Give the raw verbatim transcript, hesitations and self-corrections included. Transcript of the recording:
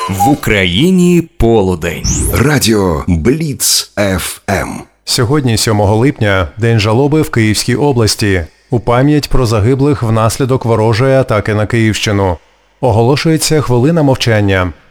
В Україні полудень. Радіо Бліц еф ем. Сьогодні, сьомого липня, День жалоби в Київській області. У пам'ять про загиблих внаслідок ворожої атаки на Київщину. Оголошується хвилина мовчання.